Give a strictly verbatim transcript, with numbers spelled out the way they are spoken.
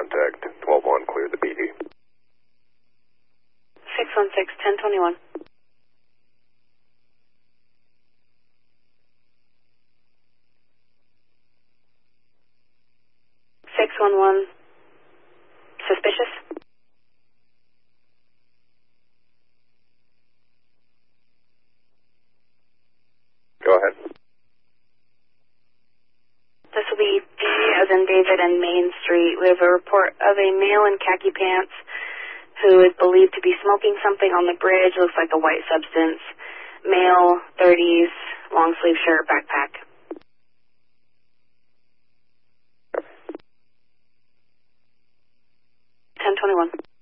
contact. twelve one, clear the B D. six one six, ten twenty-one. six one one, suspicious? Go ahead. This will be D as in David and Main Street. We have a report of a male in khaki pants who is believed to be smoking something on the bridge. Looks like a white substance. Male, thirties, long sleeve shirt, backpack. ten twenty-one.